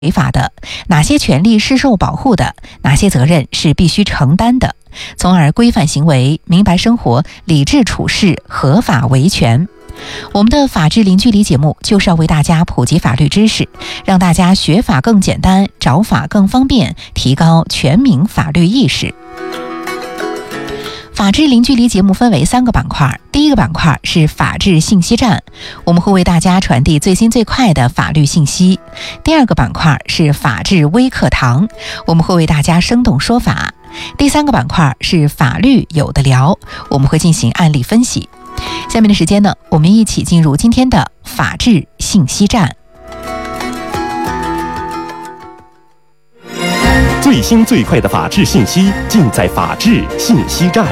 违法的，哪些权利是受保护的，哪些责任是必须承担的，从而规范行为，明白生活，理智处事，合法维权。我们的法治零距离节目就是要为大家普及法律知识，让大家学法更简单，找法更方便，提高全民法律意识。法治零距离节目分为3个板块，第一个板块是法治信息站，我们会为大家传递最新最快的法律信息。第二个板块是法治微课堂，我们会为大家生动说法。第3个板块是法律有的聊，我们会进行案例分析。下面的时间呢，我们一起进入今天的法治信息站。 最新最快的法治信息尽在法治信息站。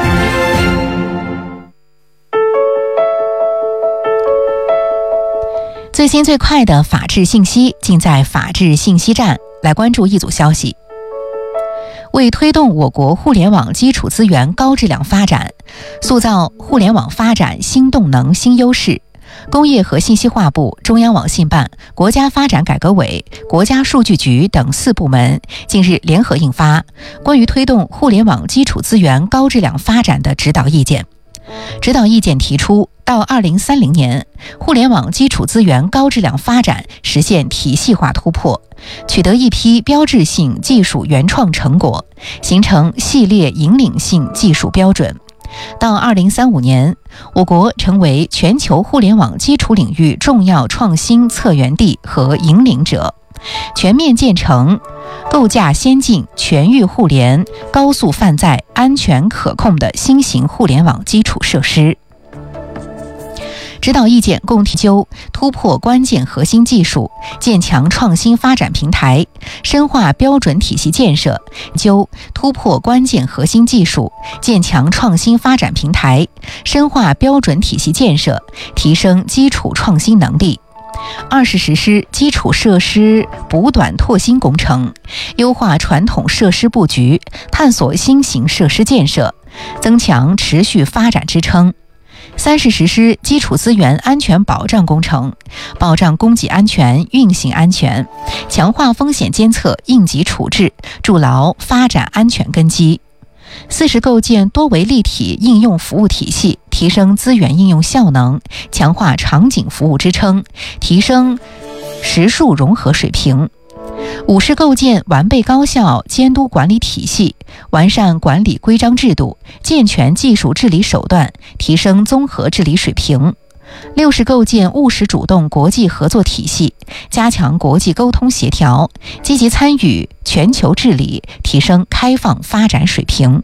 最新最快的法治信息尽在法治信息站。来关注一组消息。为推动我国互联网基础资源高质量发展，塑造互联网发展新动能新优势，工业和信息化部、中央网信办、国家发展改革委、国家数据局等4部门近日联合印发《关于推动互联网基础资源高质量发展的指导意见》。指导意见提出，到2030年，互联网基础资源高质量发展实现体系化突破，取得一批标志性技术原创成果，形成系列引领性技术标准。到2035年，我国成为全球互联网基础领域重要创新策源地和引领者，全面建成构架先进、全域互联、高速泛在、安全可控的新型互联网基础设施。指导意见共提究突破关键核心技术，建强创新发展平台，深化标准体系建设，究突破关键核心技术，建强创新发展平台，深化标准体系建设，提升基础创新能力。20实施基础设施补短拓新工程，优化传统设施布局，探索新型设施建设，增强持续发展支撑。30实施基础资源安全保障工程，保障供给安全、运行安全，强化风险监测、应急处置，筑牢发展安全根基。40构建多维立体应用服务体系，提升资源应用效能，强化场景服务支撑，提升实数融合水平。50构建完备高效监督管理体系，完善管理规章制度，健全技术治理手段，提升综合治理水平。60构建务实主动国际合作体系，加强国际沟通协调，积极参与全球治理，提升开放发展水平。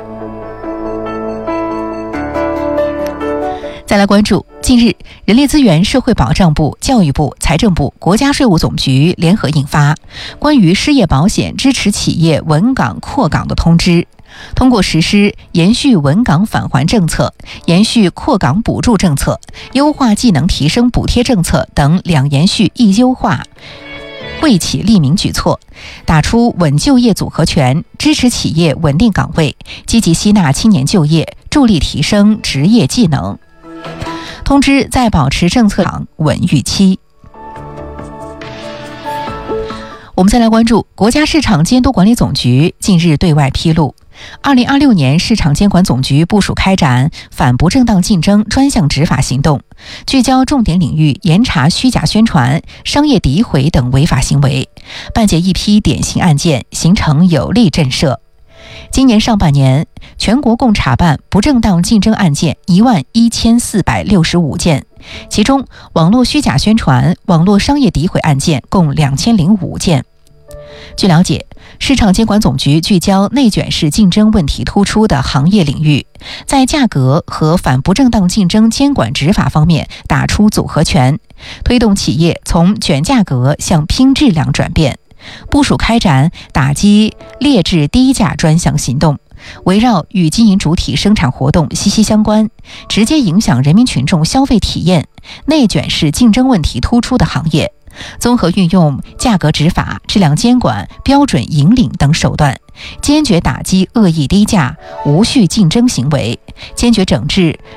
再来关注，近日，人力资源社会保障部、教育部、财政部、国家税务总局联合印发《关于失业保险支持企业稳岗扩岗的通知》，通过实施延续稳岗返还政策、延续扩岗补助政策、优化技能提升补贴政策等2延续1优化惠企利民举措，打出稳就业组合拳，支持企业稳定岗位，积极吸纳青年就业，助力提升职业技能。通知在保持政策上稳预期。我们再来关注，国家市场监督管理总局近日对外披露，2026年市场监管总局部署开展反不正当竞争专项执法行动，聚焦重点领域严查虚假宣传、商业诋毁等违法行为，办结一批典型案件，形成有力震慑。今年上半年，全国共查办不正当竞争案件11465件，其中网络虚假宣传、网络商业诋毁案件共2005件。据了解，市场监管总局聚焦内卷式竞争问题突出的行业领域，在价格和反不正当竞争监管执法方面打出组合拳，推动企业从卷价格向拼质量转变，部署开展打击劣质低价专项行动，围绕与经营主体生产活动息息相关、直接影响人民群众消费体验、内卷式竞争问题突出的行业，综合运用价格执法、质量监管、标准引领等手段，坚决打击恶意低价、无序竞争行为，坚决整治